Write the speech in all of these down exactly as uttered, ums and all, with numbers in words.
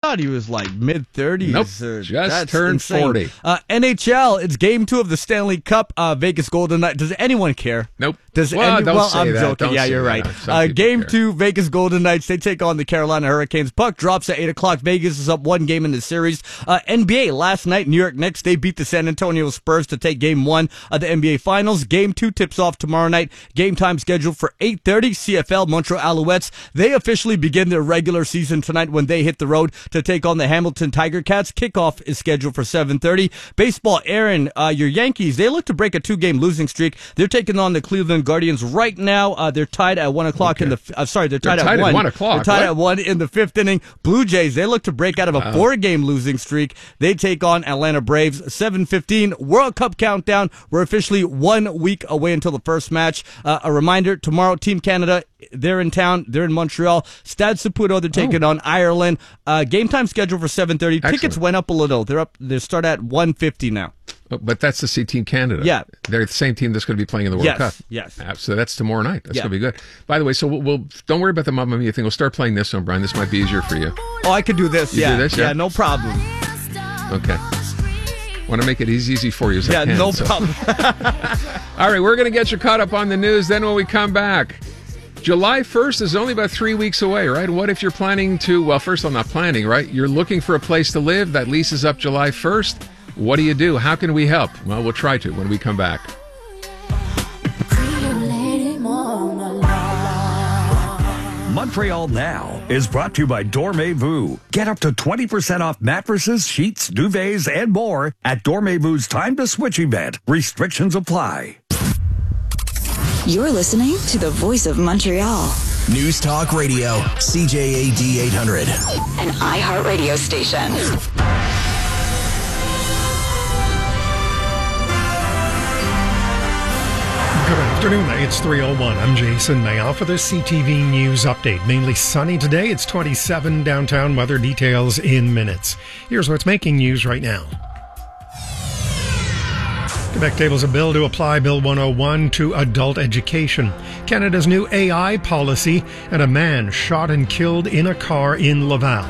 thought he was like mid-thirties. Nope, or, just that's turned insane. forty. Uh, N H L, it's game two of the Stanley Cup. Uh, Vegas Golden Knights. Does anyone care? Nope. Does well, any, don't well say I'm that. joking. Don't yeah, say you're that. right. Some Uh, people game care. two, Vegas Golden Knights. They take on the Carolina Hurricanes. Puck drops at eight o'clock. Vegas is up one game in the series. Uh, N B A, last night, New York Knicks, they beat the San Antonio Spurs to take game one of the N B A Finals. Game two tips off tomorrow night. Game time scheduled for eight thirty. C F L, Montreal Alouettes. They officially begin their regular season tonight when they hit the road to take on the Hamilton Tiger Cats. Kickoff is scheduled for seven thirty. Baseball, Aaron, uh, your Yankees, they look to break a two-game losing streak. They're taking on the Cleveland Guardians right now. Uh, they're tied at one o'clock Okay. in the, uh, sorry, they're tied, They're tied at at one. one o'clock. They're tied What? at one in the fifth inning. Blue Jays, they look to break out of a Wow. four-game losing streak. They take on Atlanta Braves. seven fifteen, World Cup countdown. We're officially one week away until the first match. Uh, a reminder, tomorrow, Team Canada, they're in town. They're in Montreal. Stade Saputo, they're taking Oh. on Ireland. Uh, game time scheduled for seven thirty. Excellent. Tickets went up a little. They're up. They start at one fifty now. But, but that's the C Team Canada. Yeah. They're the same team that's going to be playing in the World Yes, Cup. yes. Uh, So that's tomorrow night. That's Yeah. going to be good. By the way, so we'll, we'll don't worry about the Mamma Mia thing. We'll start playing this one, Brian. This might be easier for you. Oh, I could do this. You yeah. do this, yeah? no problem. Okay. Want to make it as easy for you as Yeah, I can. no so. problem. All right, we're going to get you caught up on the news. Then when we come back, July first is only about three weeks away, right? What if you're planning to, well, first I'm not planning, right? You're looking for a place to live. That lease is up July first. What do you do? How can we help? Well, we'll try to when we come back. Montreal Now is brought to you by Dormez-vous. Get up to twenty percent off mattresses, sheets, duvets, and more at Dormez-vou's Time to Switch event. Restrictions apply. You're listening to the voice of Montreal. News Talk Radio, C J A D eight hundred. An iHeartRadio station. Good afternoon, it's three oh one. I'm Jason Mayoff for the C T V News Update. Mainly sunny today. It's twenty-seven downtown. Weather details in minutes. Here's what's making news right now. Quebec tables a bill to apply Bill one oh one to adult education. Canada's new A I policy, and a man shot and killed in a car in Laval.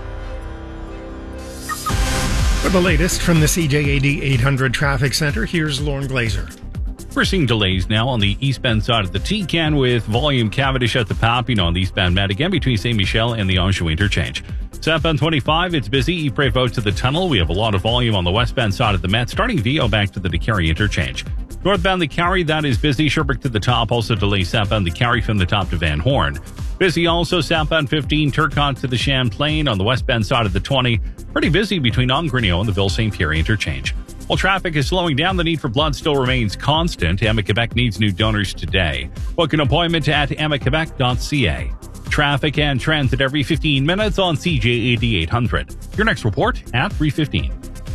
For the latest from the C J A D eight hundred Traffic Center, here's Lauren Glazer. We're seeing delays now on the eastbound side of the T-Can with volume Cavendish at the Papillon on the eastbound Madigan between Saint Michel and the Anjou interchange. Southbound twenty-five, it's busy. Ypres out to the tunnel. We have a lot of volume on the westbound side of the Met, starting V O back to the DeCarry interchange. Northbound the Carry, that is busy. Sherbrooke to the top, also delays southbound the Carry from the top to Van Horn. Busy also southbound fifteen, Turcotte to the Champlain on the westbound side of the twenty. Pretty busy between Ongrenio and the Ville Saint Pierre interchange. While traffic is slowing down, the need for blood still remains constant. Emma Quebec needs new donors today. Book an appointment at emma quebec dot c a. Traffic and transit every fifteen minutes on C J A D eight hundred. Your next report at three fifteen.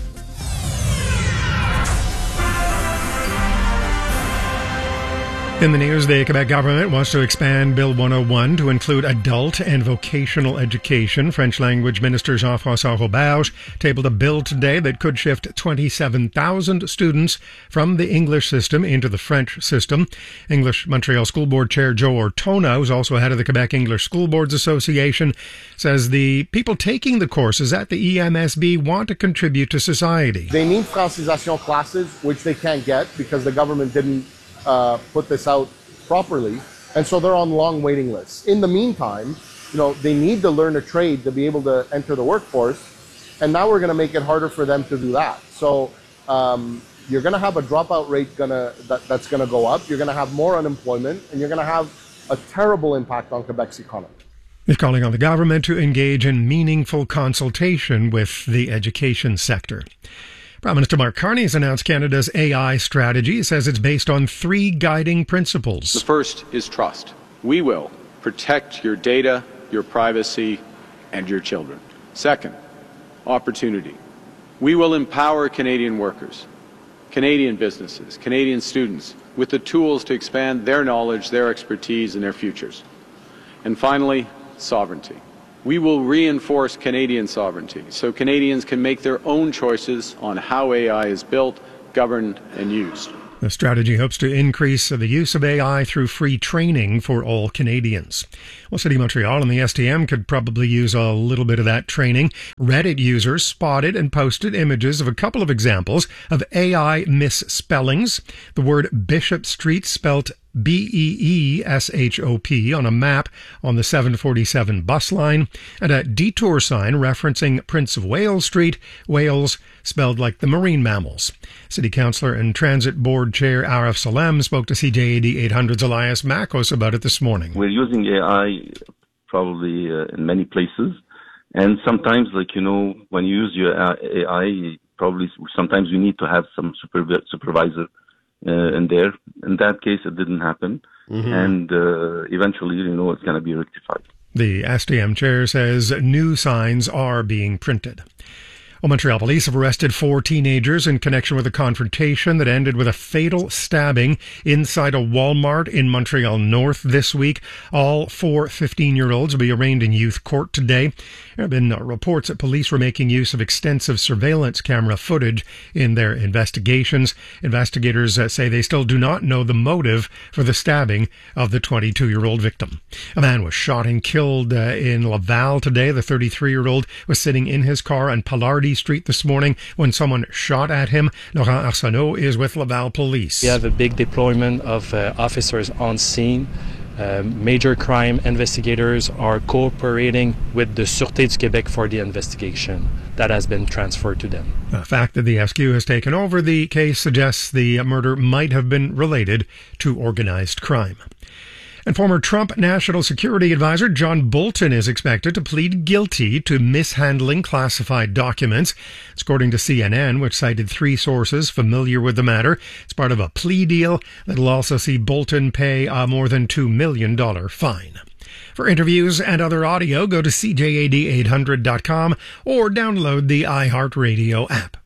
In the news, the Quebec government wants to expand Bill one oh one to include adult and vocational education. French language minister Jean-François Roberge tabled a bill today that could shift twenty-seven thousand students from the English system into the French system. English Montreal School Board Chair Joe Ortona, who's also head of the Quebec English School Boards Association, says the people taking the courses at the E M S B want to contribute to society. They need francisation classes, which they can't get because the government didn't Uh, put this out properly, and so they're on long waiting lists. In the meantime, you know, they need to learn a trade to be able to enter the workforce, and now we're going to make it harder for them to do that. So um, you're going to have a dropout rate gonna that, that's going to go up. You're going to have more unemployment, and you're going to have a terrible impact on Quebec's economy. He's calling on the government to engage in meaningful consultation with the education sector. Prime Minister Mark Carney has announced Canada's A I strategy. He says it's based on three guiding principles. The first is trust. We will protect your data, your privacy, and your children. Second, opportunity. We will empower Canadian workers, Canadian businesses, Canadian students with the tools to expand their knowledge, their expertise, and their futures. And finally, sovereignty. We will reinforce Canadian sovereignty so Canadians can make their own choices on how A I is built, governed, and used. The strategy hopes to increase the use of A I through free training for all Canadians. Well, City of Montreal and the S T M could probably use a little bit of that training. Reddit users spotted and posted images of a couple of examples of A I misspellings. The word Bishop Street spelt B E E S H O P on a map on the seven forty-seven bus line, and a detour sign referencing Prince of Wales Street, Wales spelled like the marine mammals. City Councillor and Transit Board Chair Arif Salem spoke to C J A D eight hundred's Elias Makos about it this morning. We're using A I probably uh, in many places, and sometimes, like, you know, when you use your A I, probably sometimes you need to have some supervi- supervisor Uh, in there. In that case, it didn't happen. Mm-hmm. And uh, eventually, you know, it's going to be rectified. The S T M chair says new signs are being printed. Well, Montreal police have arrested four teenagers in connection with a confrontation that ended with a fatal stabbing inside a Walmart in Montreal North this week. All four fifteen-year-olds will be arraigned in youth court today. There have been reports that police were making use of extensive surveillance camera footage in their investigations. Investigators uh, say they still do not know the motive for the stabbing of the twenty-two-year-old victim. A man was shot and killed uh, in Laval today. The thirty-three-year-old was sitting in his car on Pallardy Street this morning when someone shot at him. Laurent Arsenault is with Laval Police. We have a big deployment of uh, officers on scene. Uh, major crime investigators are cooperating with the Sûreté du Québec for the investigation that has been transferred to them. The fact that the S Q has taken over the case suggests the murder might have been related to organized crime. And former Trump National Security Advisor John Bolton is expected to plead guilty to mishandling classified documents. It's according to C N N, which cited three sources familiar with the matter. It's part of a plea deal that will also see Bolton pay a more than two million dollars fine. For interviews and other audio, go to C J A D eight hundred dot com or download the iHeartRadio app.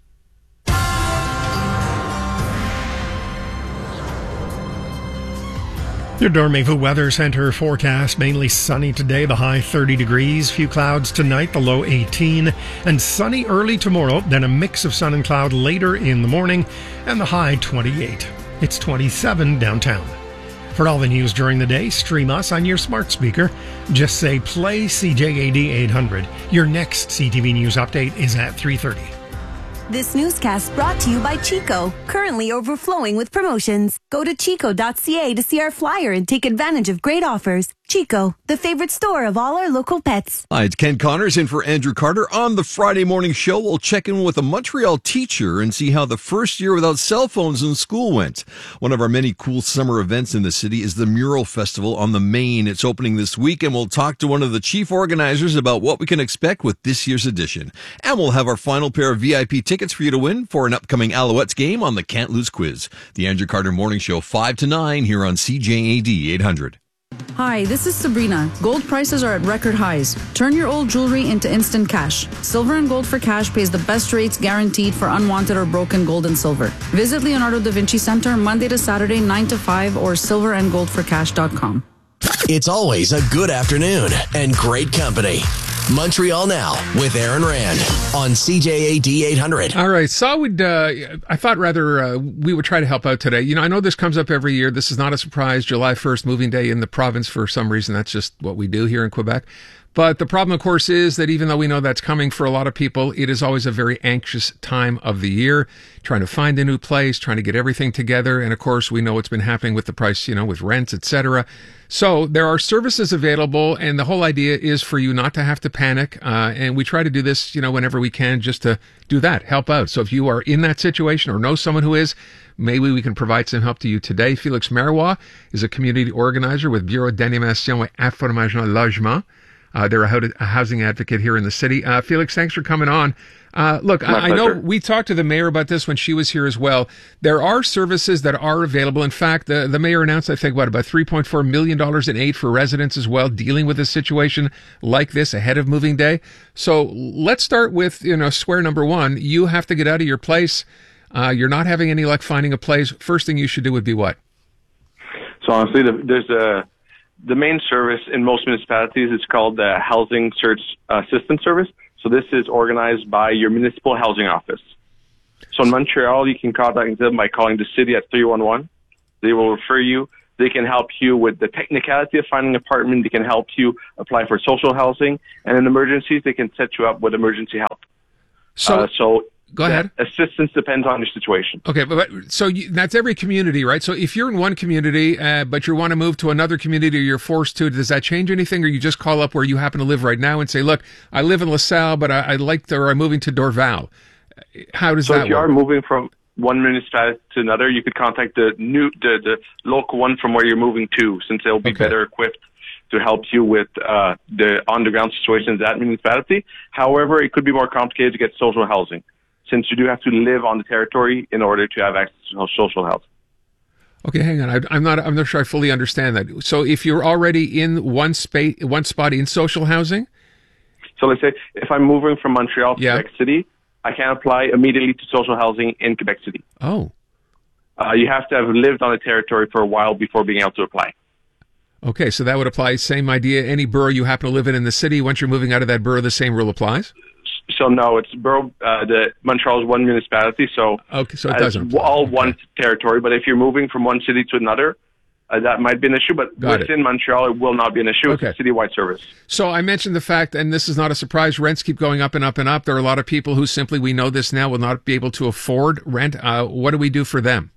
Your Dormevu Weather Center forecast, mainly sunny today, the high thirty degrees, few clouds tonight, the low eighteen, and sunny early tomorrow, then a mix of sun and cloud later in the morning, and the high twenty-eight. It's twenty-seven downtown. For all the news during the day, stream us on your smart speaker. Just say play C J A D eight hundred. Your next C T V News update is at three thirty. This newscast brought to you by Chico, currently overflowing with promotions. Go to chico dot c a to see our flyer and take advantage of great offers. Chico, the favorite store of all our local pets. Hi, it's Ken Connors in for Andrew Carter. On the Friday morning show, we'll check in with a Montreal teacher and see how the first year without cell phones in school went. One of our many cool summer events in the city is the Mural Festival on the Main. It's opening this week, and we'll talk to one of the chief organizers about what we can expect with this year's edition. And we'll have our final pair of V I P tickets for you to win for an upcoming Alouettes game on the Can't Lose Quiz. The Andrew Carter Morning Show, five to nine, here on C J A D eight hundred. Hi, this is Sabrina. Gold prices are at record highs. Turn your old jewelry into instant cash. Silver and Gold for Cash pays the best rates guaranteed for unwanted or broken gold and silver. Visit Leonardo da Vinci Center Monday to Saturday, nine to five, or silver and gold for cash dot com. It's always a good afternoon and great company. Montreal Now with Aaron Rand on C J A D eight hundred. All right. So I would, uh, I thought rather uh, we would try to help out today. You know, I know this comes up every year. This is not a surprise. July first, moving day in the province. For some reason, that's just what we do here in Quebec. But the problem, of course, is that even though we know that's coming for a lot of people, it is always a very anxious time of the year, trying to find a new place, trying to get everything together. And of course, we know what's been happening with the price, you know, with rents, et cetera. So there are services available, and the whole idea is for you not to have to panic. Uh, and we try to do this, you know, whenever we can, just to do that, help out. So if you are in that situation or know someone who is, maybe we can provide some help to you today. Felix Marois is a community organizer with Bureau d'Animation et Information Logement. Uh, they're a, a housing advocate here in the city. Uh, Felix, thanks for coming on. Uh, look, I, I know we talked to the mayor about this when she was here as well. There are services that are available. In fact, the, the mayor announced, I think, what, about three point four million dollars in aid for residents as well, dealing with a situation like this ahead of moving day. So let's start with, you know, square number one. You have to get out of your place. Uh, you're not having any luck finding a place. First thing you should do would be what? So honestly, the, there's a... The main service in most municipalities is called the Housing Search Assistance Service. So this is organized by your municipal housing office. So in Montreal, you can contact them by calling the city at three one one. They will refer you. They can help you with the technicality of finding an apartment. They can help you apply for social housing. And in emergencies, they can set you up with emergency help. So, uh, so go ahead. Assistance depends on your situation. Okay, but, but so you, that's every community, right? So if you're in one community, uh, but you want to move to another community or you're forced to, does that change anything? Or you just call up where you happen to live right now and say, look, I live in LaSalle, but I, I like, the, or I'm moving to Dorval. How does so that if you work? are moving from one municipality to another, you could contact the new the, the local one from where you're moving to, since they'll be okay. better equipped to help you with uh, the on-the-ground situation in that municipality. However, it could be more complicated to get social housing, since you do have to live on the territory in order to have access to social housing. Okay, hang on. I, I'm not. I'm not sure I fully understand that. So, if you're already in one space, one spot in social housing. So let's say if I'm moving from Montreal to yeah. Quebec City, I can apply immediately to social housing in Quebec City. Oh. Uh, you have to have lived on the territory for a while before being able to apply. Okay, so that would apply, same idea, any borough you happen to live in in the city, once you're moving out of that borough, the same rule applies? So no, it's borough, uh, the Montreal is one municipality, so, okay, so it doesn't apply. all okay. one territory, but if you're moving from one city to another, Uh, that might be an issue, but Got within it. Montreal, it will not be an issue. Okay. It's a citywide service. So I mentioned the fact, and this is not a surprise, rents keep going up and up and up. There are a lot of people who simply, we know this now, will not be able to afford rent. Uh, what do we do for them?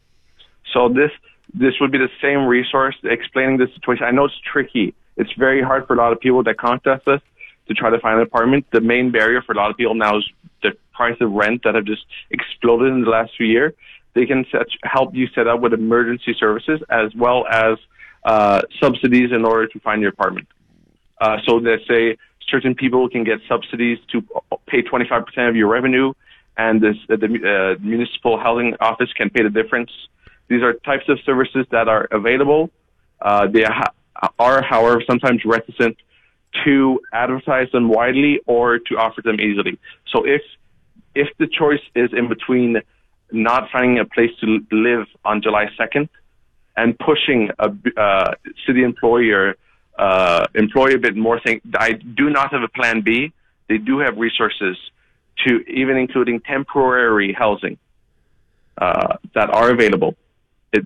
So this this would be the same resource explaining the situation. I know it's tricky. It's very hard for a lot of people that contact us to try to find an apartment. The main barrier for a lot of people now is the price of rent that have just exploded in the last few years. They can set, help you set up with emergency services as well as uh, subsidies in order to find your apartment. Uh, so let's say certain people can get subsidies to pay twenty-five percent of your revenue, and this, uh, the uh, municipal housing office can pay the difference. These are types of services that are available. Uh, they ha- are, however, sometimes reticent to advertise them widely or to offer them easily. So if if the choice is in between not finding a place to live on July second and pushing a uh, city employer uh, employ a bit more, think I do not have a plan B. They do have resources to even including temporary housing uh, that are available. It,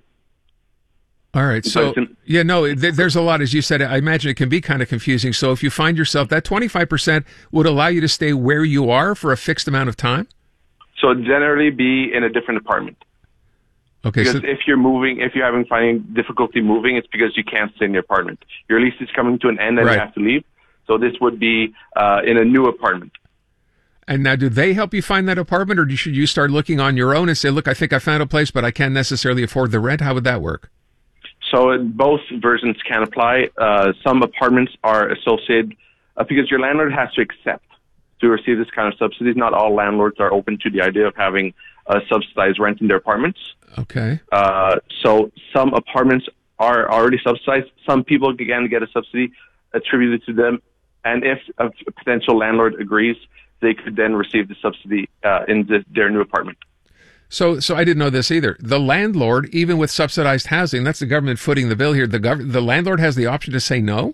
All right. So, yeah, no, th- there's a lot, as you said. I imagine it can be kind of confusing. So if you find yourself, that twenty-five percent would allow you to stay where you are for a fixed amount of time? So generally be in a different apartment. Okay. Because So, if you're moving, if you're having finding difficulty moving, it's because you can't stay in your apartment. Your lease is coming to an end and Right. you have to leave. So this would be uh, in a new apartment. and now, do they help you find that apartment, or should you start looking on your own and say, look, I think I found a place, but I can't necessarily afford the rent? How would that work? So uh, both versions can apply. Uh, some apartments are associated uh, because your landlord has to accept to receive this kind of subsidies. Not all landlords are open to the idea of having uh, subsidized rent in their apartments. Okay. Uh, so some apartments are already subsidized. Some people can get a subsidy attributed to them. And if a potential landlord agrees, they could then receive the subsidy uh, in the, their new apartment. So, so I didn't know this either. The landlord, even with subsidized housing, that's the government footing the bill here. The gov- the landlord has the option to say no?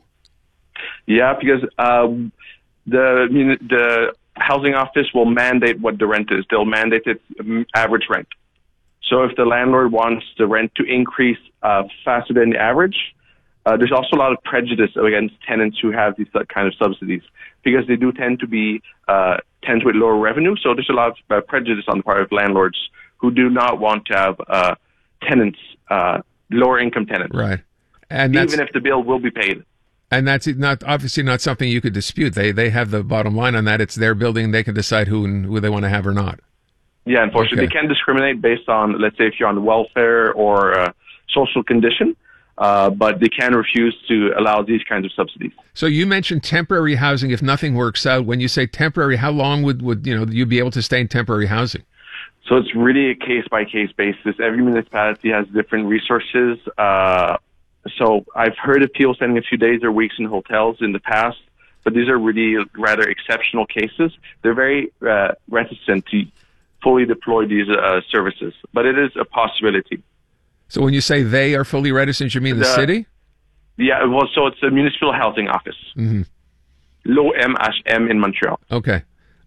Yeah, because um, the the housing office will mandate what the rent is. They'll mandate its average rent. So if the landlord wants the rent to increase uh, faster than the average, uh, there's also a lot of prejudice against tenants who have these kind of subsidies because they do tend to be uh, tenants with lower revenue. So there's a lot of uh, prejudice on the part of landlords who do not want to have uh, tenants, uh, lower income tenants. Right. And that's, even if the bill will be paid. And that's not obviously not something you could dispute. They they have the bottom line on that. It's their building. They can decide who and who they want to have or not. Yeah, unfortunately, Okay. they can discriminate based on, let's say, if you're on welfare or uh, social condition, uh, but they can refuse to allow these kinds of subsidies. So you mentioned temporary housing if nothing works out. When you say temporary, how long would, would you know you be able to stay in temporary housing? So it's really a case-by-case basis. Every municipality has different resources. Uh, so I've heard of people spending a few days or weeks in hotels in the past, but these are really rather exceptional cases. They're very uh, reticent to fully deploy these uh, services, but it is a possibility. So when you say they are fully reticent, you mean the, The- city? Yeah, well, so it's a municipal housing office, Mm-hmm. L'O M H M in Montreal. Okay.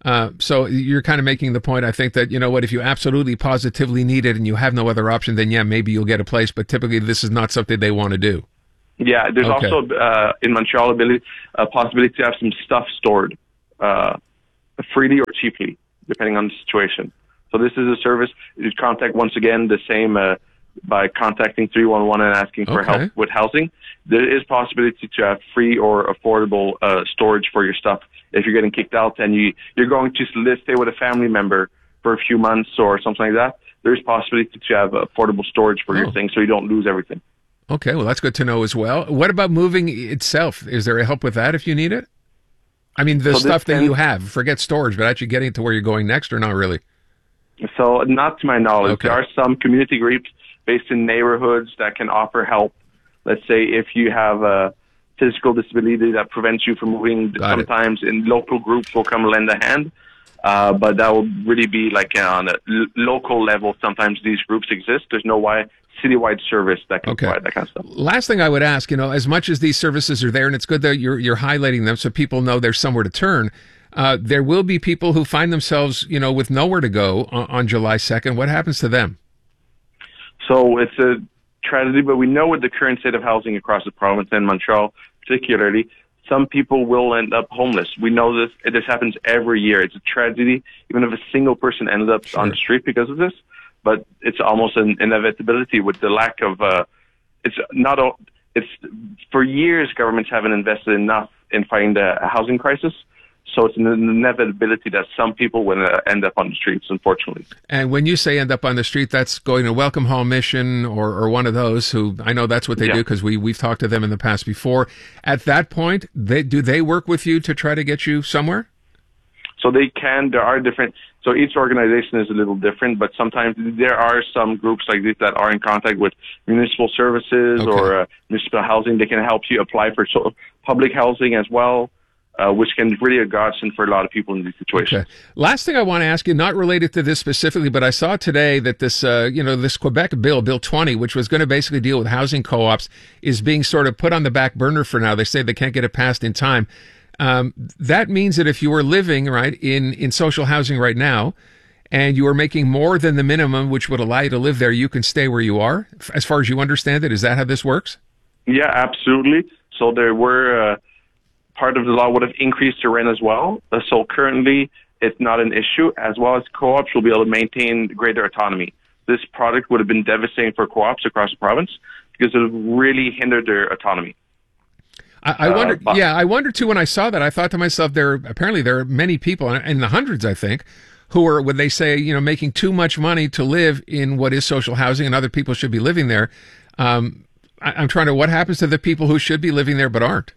Uh, so you're kind of making the point, I think, that, you know what, if you absolutely positively need it and you have no other option, then yeah, maybe you'll get a place. But typically this is not something they want to do. Yeah, there's Okay. also uh, in Montreal ability, a possibility to have some stuff stored uh, freely or cheaply, depending on the situation. So this is a service. You contact, once again, the same uh, by contacting three one one and asking for Okay. help with housing. There is possibility to have free or affordable uh, storage for your stuff. If you're getting kicked out and you, you're going to live, stay with a family member for a few months or something like that, there's possibility to have affordable storage for Oh. your things so you don't lose everything. Okay, well, that's good to know as well. What about moving itself? Is there a help with that if you need it? I mean, the So this stuff that can- you have, forget storage, but actually getting to where you're going next or not really? So not to my knowledge. Okay. There are some community groups based in neighborhoods that can offer help. Let's say if you have a physical disability that prevents you from moving, Got it. sometimes in local groups will come lend a hand. Uh, but that will really be like on a l- local level. Sometimes these groups exist. There's no why citywide service that can Okay. provide that kind of stuff. Last thing I would ask, you know, as much as these services are there, and it's good that you're you're highlighting them so people know there's somewhere to turn, uh, there will be people who find themselves, you know, with nowhere to go on, on July second. What happens to them? So it's a tragedy, but we know with the current state of housing across the province and Montreal particularly, some people will end up homeless. We know this. This happens every year. It's a tragedy, even if a single person ended up on the street because of this. But it's almost an inevitability with the lack of. Uh, it's not. A, it's for years governments haven't invested enough in fighting the housing crisis. So it's an inevitability that some people will uh, end up on the streets, unfortunately. And when you say end up on the street, that's going to Welcome Home Mission or, or one of those who I know that's what they Yeah. do because we, we've talked to them in the past before. At that point, they, do they work with you to try to get you somewhere? So they can, there are different, so each organization is a little different, but sometimes there are some groups like this that are in contact with municipal services Okay. or uh, municipal housing. They can help you apply for so, public housing as well. Uh, which can really a godsend for a lot of people in these situations. Okay. Last thing I want to ask you, not related to this specifically, but I saw today that this, uh, you know, this Quebec bill, Bill twenty, which was going to basically deal with housing co-ops, is being sort of put on the back burner for now. They say they can't get it passed in time. Um, that means that if you are living, right, in, in social housing right now, and you are making more than the minimum, which would allow you to live there, you can stay where you are, as far as you understand it. Is that how this works? Yeah, absolutely. So there were, uh, part of the law would have increased the rent as well. Uh, so currently it's not an issue, as well as co-ops will be able to maintain greater autonomy. This product would have been devastating for co-ops across the province because it would really hindered their autonomy. I, I Uh, wondered, but- yeah, I wondered too when I saw that. I thought to myself, there apparently there are many people, in the hundreds, I think, who are, would they say, you know, making too much money to live in what is social housing, and other people should be living there. Um, I, I'm trying to, what happens to the people who should be living there but aren't?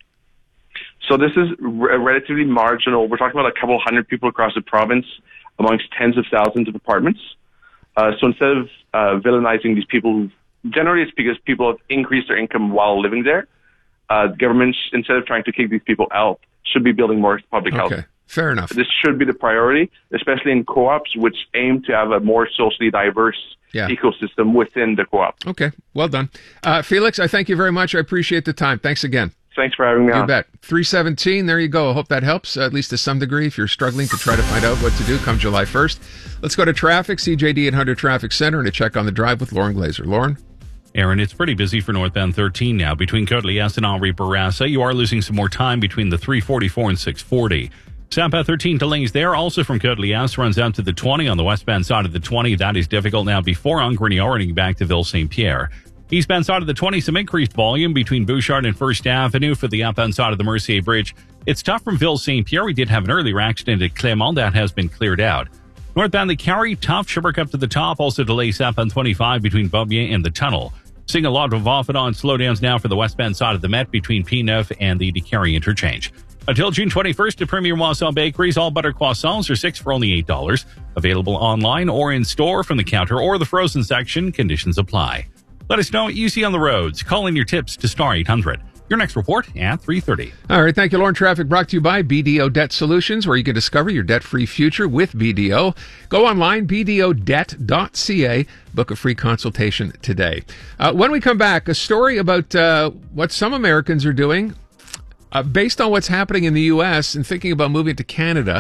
So this is re- relatively marginal. We're talking about a couple hundred people across the province amongst tens of thousands of apartments. Uh, so instead of uh, villainizing these people, generally it's because people have increased their income while living there. Uh, governments, instead of trying to kick these people out, should be building more public housing. Okay, fair enough. This should be the priority, especially in co-ops, which aim to have a more socially diverse Yeah. ecosystem within the co-op. Okay, well done. Uh, Felix, I thank you very much. I appreciate the time. Thanks again. Thanks for having me You on. bet. three seventeen, there you go. I hope that helps, uh, at least to some degree, if you're struggling to try to find out what to do come July first. Let's go to traffic, C J D eight hundred Traffic Center, and a check on the drive with Lauren Glazer. Lauren? Aaron, it's pretty busy for northbound thirteen now. Between Côte-Liesse and Henri Bourassa, you are losing some more time between the three forty-four and six forty. Southbound thirteen delays there, also from Côte-Liesse, runs out to the twenty on the westbound side of the twenty. That is difficult now before Angrigny, running back to Ville Saint Pierre. Eastbound side of the twenty, some increased volume between Bouchard and First Avenue for the outbound side of the Mercier Bridge. It's tough from Ville Saint Pierre. We did have an earlier accident at Clermont that has been cleared out. Northbound the Carry, tough. Sherbrooke up to the top. Also delays southbound twenty-five between Beaubien and the tunnel. Seeing a lot of off and on slowdowns now for the westbound side of the Met between P nine and the DeCarry interchange. Until June twenty-first at Premier Moisson Bakeries, all butter croissants are six for only eight dollars. Available online or in store from the counter or the frozen section. Conditions apply. Let us know what you see on the roads. Call in your tips to Star eight hundred. Your next report at three thirty. All right, thank you, Lauren. Traffic brought to you by B D O Debt Solutions, where you can discover your debt-free future with B D O. Go online, b d o debt dot c a. Book a free consultation today. Uh, when we come back, a story about uh, what some Americans are doing uh, based on what's happening in the U S and thinking about moving to Canada.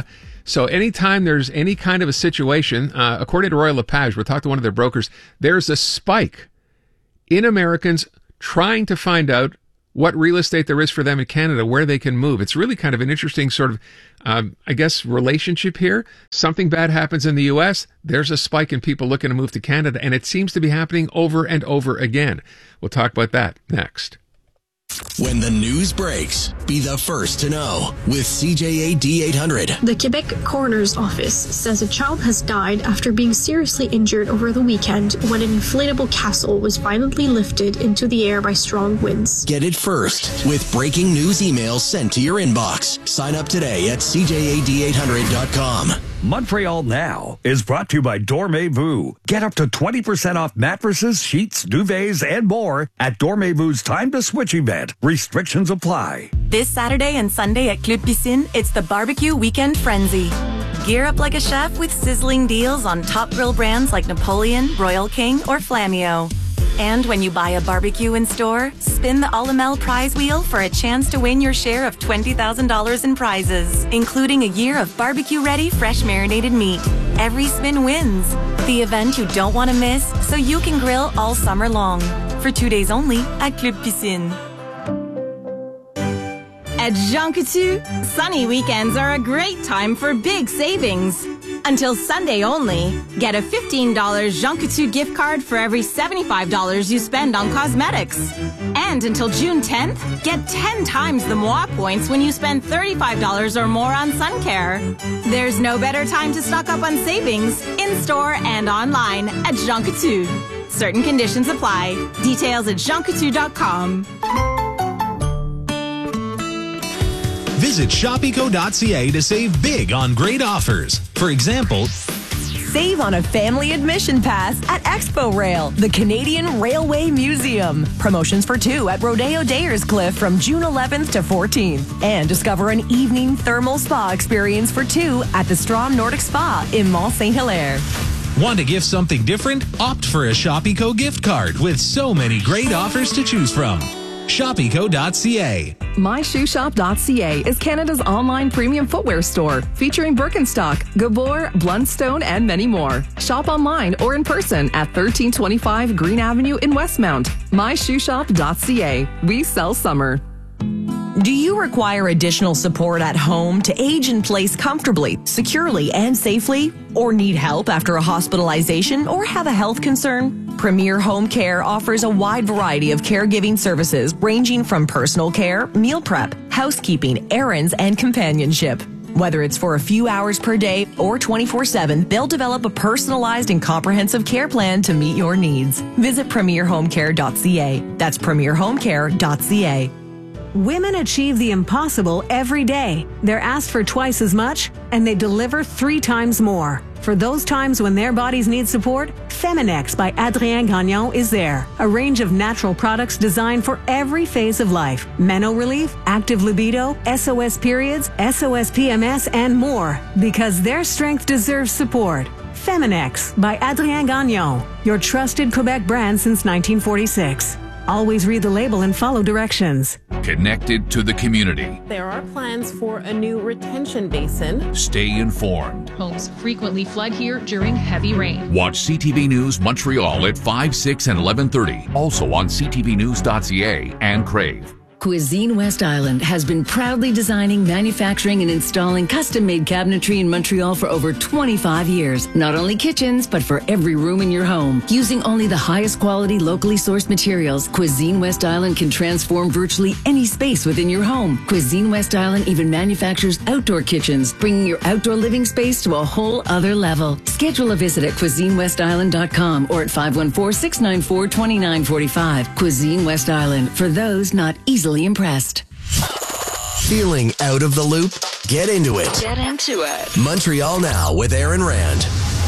So anytime there's any kind of a situation, uh, according to Royal LePage, we'll talk to one of their brokers, there's a spike in Americans trying to find out what real estate there is for them in Canada, where they can move. It's really kind of an interesting sort of, um, I guess, relationship here. Something bad happens in the U S, there's a spike in people looking to move to Canada, and it seems to be happening over and over again. We'll talk about that next. When the news breaks, be the first to know with C J A D eight hundred. The Quebec Coroner's Office says a child has died after being seriously injured over the weekend when an inflatable castle was violently lifted into the air by strong winds. Get it first with breaking news emails sent to your inbox. Sign up today at C J A D eight hundred dot com. Montreal Now is brought to you by Dormez-vous. Get up to twenty percent off mattresses, sheets, duvets, and more at Dormez-vou's Time to Switch event. Restrictions apply. This Saturday and Sunday at Club Piscine, it's the barbecue weekend frenzy. Gear up like a chef with sizzling deals on top grill brands like Napoleon, Royal King, or Flammio. And when you buy a barbecue in store, spin the Alamel prize wheel for a chance to win your share of twenty thousand dollars in prizes, including a year of barbecue-ready, fresh marinated meat. Every spin wins. The event you don't want to miss, so you can grill all summer long. For two days only at Club Piscine. At Jean Coutu, sunny weekends are a great time for big savings. Until Sunday only, get a fifteen dollars Jean Coutu gift card for every seventy-five dollars you spend on cosmetics. And until June tenth, get ten times the Moi points when you spend thirty-five dollars or more on sun care. There's no better time to stock up on savings, in-store and online at Jean Coutu. Certain conditions apply. Details at jean coutu dot com. Visit shopico dot c a to save big on great offers. For example, save on a family admission pass at Expo Rail, the Canadian Railway Museum. Promotions for two at Rodeo Dayerscliff from June eleventh to fourteenth. And discover an evening thermal spa experience for two at the Strom Nordic Spa in Mont Saint Hilaire. Want to gift something different? Opt for a Shopico gift card with so many great offers to choose from. shopico dot c a. my shoe shop dot c a is Canada's online premium footwear store featuring Birkenstock, Gabor, Blundstone, and many more. Shop online or in person at thirteen twenty-five Green Avenue in Westmount. my shoe shop dot c a. We sell summer. Do you require additional support at home to age in place comfortably, securely, and safely? Or need help after a hospitalization or have a health concern? Premier Home Care offers a wide variety of caregiving services ranging from personal care, meal prep, housekeeping, errands, and companionship. Whether it's for a few hours per day or twenty-four seven, they'll develop a personalized and comprehensive care plan to meet your needs. Visit premier home care dot c a. That's premier home care dot c a. Women achieve the impossible every day. They're asked for twice as much, and they deliver three times more. For those times when their bodies need support, Feminex by Adrien Gagnon is there. A range of natural products designed for every phase of life. Meno relief, active libido, S O S periods, S O S P M S, and more. Because their strength deserves support. Feminex by Adrien Gagnon, your trusted Quebec brand since nineteen forty-six. Always read the label and follow directions. Connected to the community. There are plans for a new retention basin. Stay informed. Homes frequently flood here during heavy rain. Watch C T V News Montreal at five, six, and eleven thirty. Also on c t v news dot c a and Crave. Cuisine West Island has been proudly designing, manufacturing, and installing custom-made cabinetry in Montreal for over twenty-five years. Not only kitchens, but for every room in your home. Using only the highest quality, locally sourced materials, Cuisine West Island can transform virtually any space within your home. Cuisine West Island even manufactures outdoor kitchens, bringing your outdoor living space to a whole other level. Schedule a visit at cuisine west island dot com or at five one four, six nine four, two nine four five. Cuisine West Island, for those not easily impressed. Feeling out of the loop? Get into it. Get into it. Montreal Now with Aaron Rand.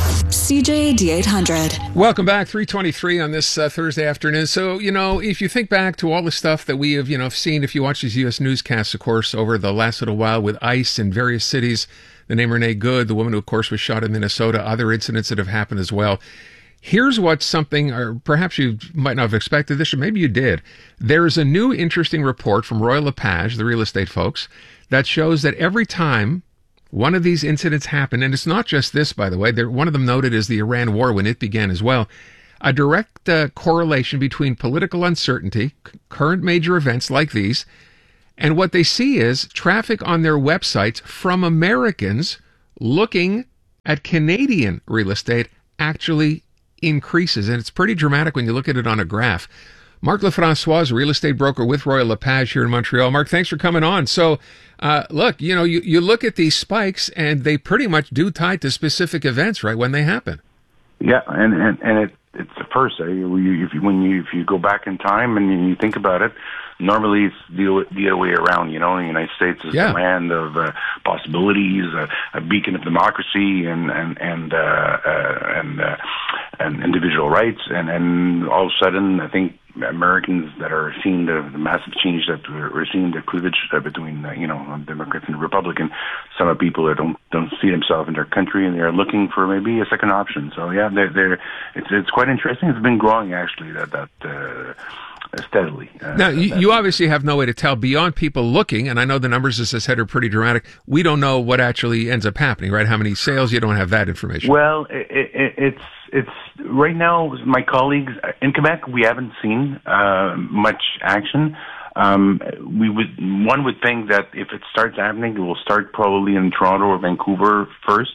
C J A D eight hundred. Welcome back, three twenty-three on this uh, Thursday afternoon. So, you know, if you think back to all the stuff that we have, you know, seen, if you watch these U S newscasts, of course, over the last little while with ICE in various cities, the name Renee Good, the woman who, of course, was shot in Minnesota, other incidents that have happened as well. Here's what's something, or perhaps you might not have expected this, or maybe you did. There's a new interesting report from Royal LePage, the real estate folks, that shows that every time one of these incidents happened, and it's not just this, by the way. There, one of them noted is the Iran war when it began as well. A direct uh, correlation between political uncertainty, c- current major events like these, and what they see is traffic on their websites from Americans looking at Canadian real estate actually increases. And it's pretty dramatic when you look at it on a graph. Marc Lefrançois is a real estate broker with Royal LePage here in Montreal. Marc, thanks for coming on. So, uh, look, you know, you, you look at these spikes and they pretty much do tie to specific events, right, when they happen. Yeah, and, and, and it, it's the first. Eh? You, if you, when you if you go back in time and you think about it, normally it's the, the other way around. You know, the United States is yeah. the land of uh, possibilities, uh, a beacon of democracy, and and and uh, uh, and, uh, and individual rights. And, and all of a sudden, I think Americans that are seeing the, the massive change that we're, we're seeing, the cleavage uh, between uh, you know Democrats and Republican. Some of people that don't don't see themselves in their country, and they're looking for maybe a second option. So yeah, they're, they're it's it's quite interesting. It's been growing actually that that. Uh, steadily. Uh, now, you, you obviously have no way to tell beyond people looking, and I know the numbers, as I said, are pretty dramatic. We don't know what actually ends up happening, right? How many sales? You don't have that information. Well, it, it, it's it's right now. My colleagues in Quebec, we haven't seen uh, much action. Um, we would one would think that if it starts happening, it will start probably in Toronto or Vancouver first.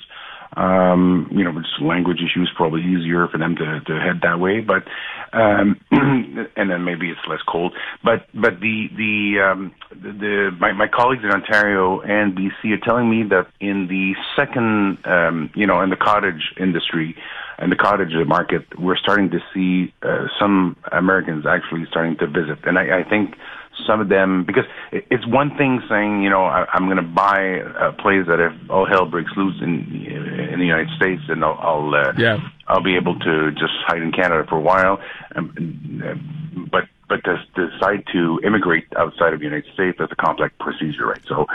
Um, you know, it's language issues, probably easier for them to, to head that way, but, um, and then maybe it's less cold, but, but the, the, um, the, the my, my colleagues in Ontario and B C are telling me that in the second, um, you know, in the cottage industry and the cottage market, we're starting to see, uh, some Americans actually starting to visit. And I, I think, some of them, because it's one thing saying, you know, I, I'm going to buy a place that if all hell breaks loose in in the United States, then I'll I'll, uh, yeah. I'll be able to just hide in Canada for a while. Um, but but to, to decide to immigrate outside of the United States, that's a complex procedure, right? So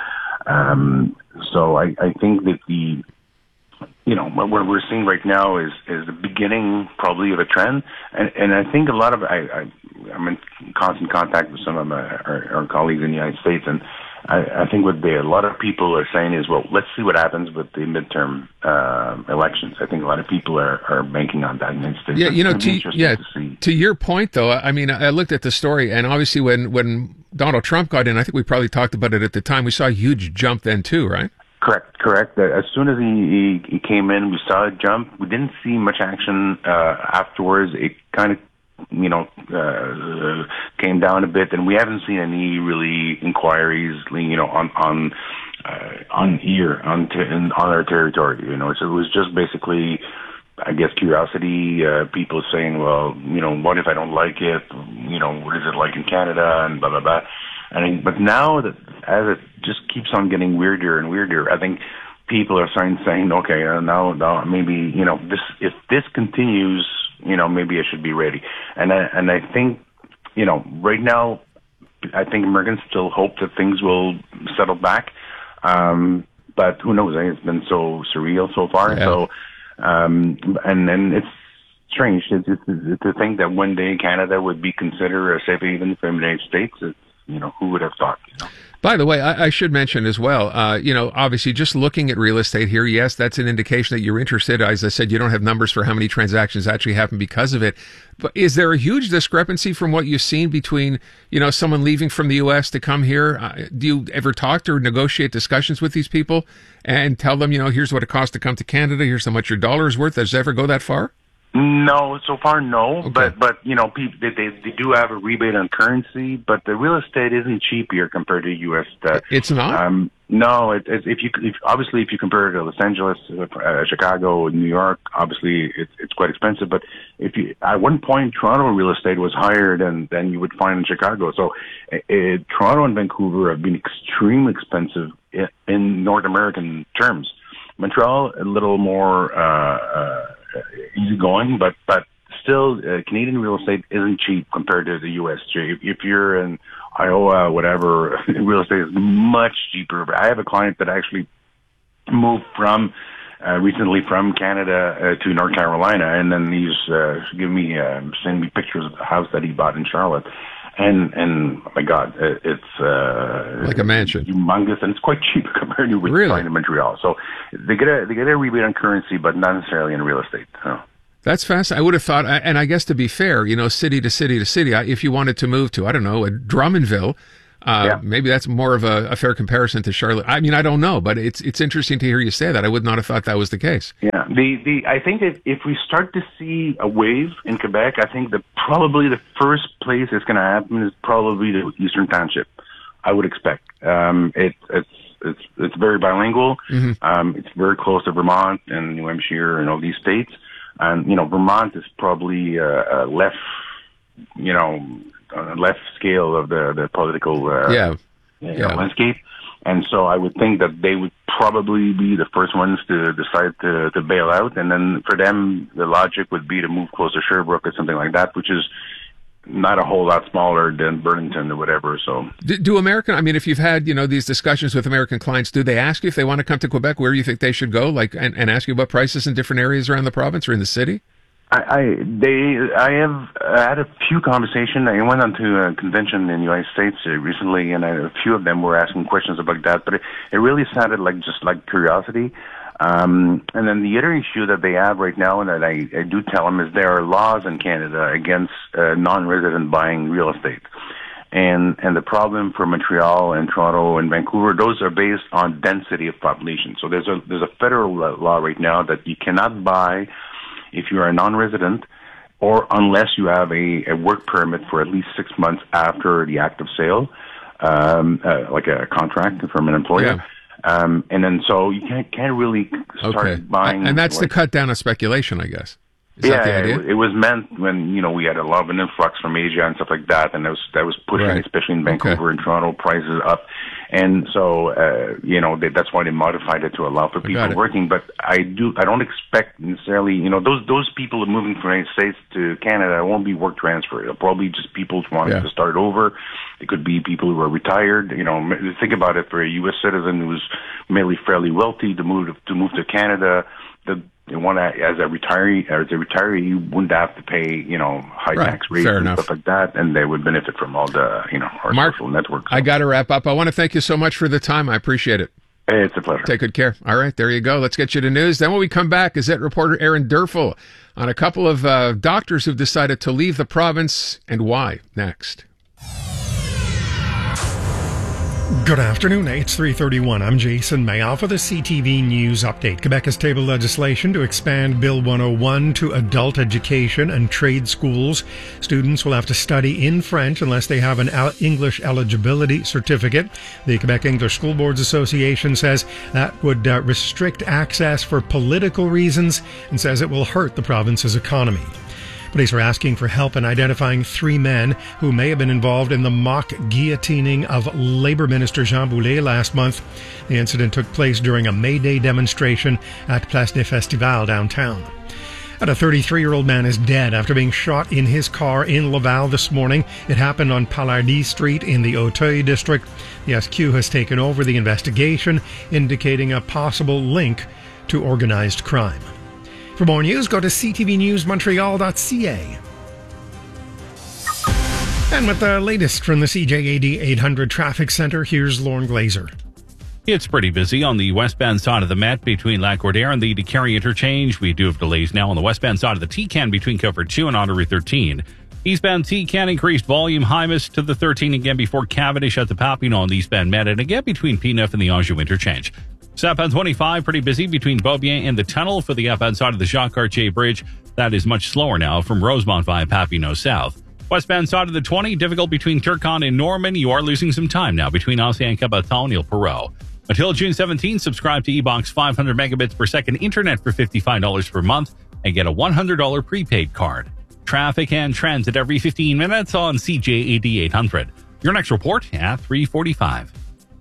um, so I, I think that the you know, what we're seeing right now is, is the beginning probably of a trend. And, and I think a lot of, I, I, I'm in constant contact with some of my, our, our colleagues in the United States, and I, I think what they, a lot of people are saying is, well, let's see what happens with the midterm uh, elections. I think a lot of people are, are banking on that in the United States. Yeah, you know, to, to, yeah, to, to your point, though, I mean, I looked at the story, and obviously when, when Donald Trump got in, I think we probably talked about it at the time, we saw a huge jump then, too, right? Correct, correct. As soon as he, he, he came in, we saw a jump. We didn't see much action uh, afterwards. It kind of, you know, uh, came down a bit, and we haven't seen any really inquiries, you know, on on uh, on here on ter- on our territory. You know, so it was just basically, I guess, curiosity. Uh, people saying, well, you know, what if I don't like it? You know, what is it like in Canada? And blah blah blah. I mean, but now that as it just keeps on getting weirder and weirder, I think people are starting saying, okay, uh, now, now maybe, you know, this if this continues, you know, maybe I should be ready. And I, and I think, you know, right now, I think Americans still hope that things will settle back. Um, but who knows? I think it's been so surreal so far. Yeah. So, um, and then it's strange to, to, to think that one day Canada would be considered a safe haven from the United States. It's, you know, who would have thought, you know? By the way, I, I should mention as well, uh, you know, obviously just looking at real estate here, yes, that's an indication that you're interested. As I said, you don't have numbers for how many transactions actually happen because of it. But is there a huge discrepancy from what you've seen between, you know, someone leaving from the U S to come here? Uh, do you ever talk or negotiate discussions with these people and tell them, you know, here's what it costs to come to Canada, here's how much your dollar is worth? Does it ever go that far? No, so far no, okay. but but you know, people they, they they do have a rebate on currency, but the real estate isn't cheap here compared to U S Uh, it's not. Um, no, it, it, if you if, obviously if you compare it to Los Angeles, uh, Chicago, New York, obviously it's it's quite expensive. But if you at one point Toronto real estate was higher than than you would find in Chicago. So uh, Toronto and Vancouver have been extremely expensive in, in North American terms. Montreal a little more. Uh, uh, easy going, but but still, uh, Canadian real estate isn't cheap compared to the U S. If, if you're in Iowa, whatever, real estate is much cheaper. But I have a client that actually moved from uh, recently from Canada uh, to North Carolina, and then he's uh, giving me uh, sending me pictures of the house that he bought in Charlotte. And, and oh my God, it's uh, like a mansion, humongous, and it's quite cheap compared to with really? buying in Montreal. So they get a they get a rebate on currency, but not necessarily in real estate. So. That's fascinating. I would have thought, and I guess to be fair, you know, city to city to city, if you wanted to move to, I don't know, a Drummondville, uh, yeah. maybe that's more of a, a fair comparison to Charlotte. I mean, I don't know, but it's it's interesting to hear you say that. I would not have thought that was the case. Yeah, the the I think if if we start to see a wave in Quebec, I think that probably the first place it's going to happen is probably the Eastern Township. I would expect. Um, it, it's it's it's very bilingual. Mm-hmm. Um, it's very close to Vermont and New Hampshire and all these states. And, you know, Vermont is probably uh, a left, you know, on a left scale of the, the political uh, yeah. You know, yeah. landscape. And so I would think that they would probably be the first ones to decide to, to bail out. And then for them, the logic would be to move close to Sherbrooke or something like that, which is not a whole lot smaller than Burlington or whatever. So, do, do American? I mean, if you've had you know these discussions with American clients, do they ask you if they want to come to Quebec, where you think they should go, like, and, and ask you about prices in different areas around the province or in the city? I, I they I have had a few conversations. I went on to a convention in the United States recently, and a few of them were asking questions about that. But it, it really sounded like just like curiosity. Um, and then the other issue that they have right now, and that I, I do tell them, is there are laws in Canada against uh, non-resident buying real estate. And and the problem for Montreal and Toronto and Vancouver, those are based on density of population. So there's a there's a federal law right now that you cannot buy if you are a non-resident, or unless you have a, a work permit for at least six months after the act of sale, um, uh, like a contract from an employer. Yeah. Um, and then so you can't can't really start okay. buying. And that's like, to cut down on speculation, I guess. Is yeah, that the idea? It, it was meant when you know we had a lot of an influx from Asia and stuff like that, and that was that was pushing, right. especially in Vancouver okay. and Toronto, prices up. And so uh, you know they, that's why they modified it to allow for people working. But I do I don't expect necessarily you know those those people moving from the United States to Canada won't be work transfer. It'll probably just people wanting yeah. to start over. It could be people who are retired. You know, think about it for a U S citizen who's mainly fairly wealthy to move to, to move to Canada. The They want to, as a retiree, as a retiree, you wouldn't have to pay, you know, high right. tax rates Fair and enough. stuff like that, and they would benefit from all the, you know, our Mark, social networks. I got to wrap up. I want to thank you so much for the time. I appreciate it. Hey, it's a pleasure. Take good care. All right, there you go. Let's get you to news. Then when we come back, Gazette reporter Aaron Durfel on a couple of uh, doctors who've decided to leave the province and why. Next. Good afternoon. It's three thirty-one. I'm Jason Mayall for the C T V News Update. Quebec has tabled legislation to expand Bill one oh one to adult education and trade schools. Students will have to study in French unless they have an English eligibility certificate. The Quebec English School Boards Association says that would uh, restrict access for political reasons and says it will hurt the province's economy. Police are asking for help in identifying three men who may have been involved in the mock guillotining of Labour Minister Jean Boulet last month. The incident took place during a May Day demonstration at Place des Festivals downtown. And a thirty-three-year-old man is dead after being shot in his car in Laval this morning. It happened on Palardy Street in the Auteuil district. The S Q has taken over the investigation, indicating a possible link to organized crime. For more news, go to c t v news montreal dot c a. And with the latest from the C J A D eight hundred Traffic Center, here's Lauren Glazer. It's pretty busy on the westbound side of the Met between Lac-Cordaire and the DeCarry interchange. We do have delays now on the westbound side of the T-Can between Cover two and Ottery thirteen. Eastbound T-Can increased volume highest to the thirteen again before Cavendish at the Papineau on the eastbound Met, and again between P neuf and the Anjou interchange. Southbound twenty-five, pretty busy between Beaubien and the tunnel for the outbound side of the Jacques-Cartier Bridge. That is much slower now from Rosemont via Papineau South. Westbound side of the twenty, difficult between Turcotte and Norman. You are losing some time now between Ancien Cabaton and Ile Perrot. Until June seventeenth, subscribe to eBox five hundred megabits per second internet for fifty-five dollars per month and get a one hundred dollars prepaid card. Traffic and transit every fifteen minutes on C J A D eight hundred. Your next report at three forty-five.